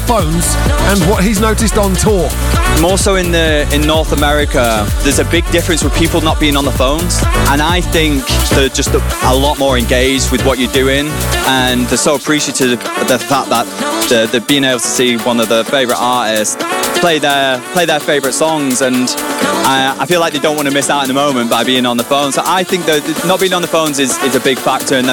phones and what he's noticed on tour? More so in North America, there's a big difference with people not being on the phones, and I think they're just a lot more engaged with what you're doing, and they're so appreciative of the fact that they're being able to see one of their favourite artists play their favourite songs, and I feel like they don't want to miss out in the moment by being on the phone. So I think that not being on the phones is a big factor, and